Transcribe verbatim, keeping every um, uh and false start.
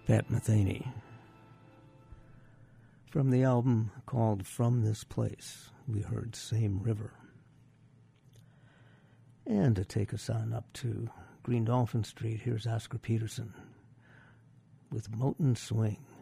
Pat Metheny. From the album called From This Place, we heard Same River. And to take us on up to Green Dolphin Street, here's Oscar Peterson with Mountain Swing.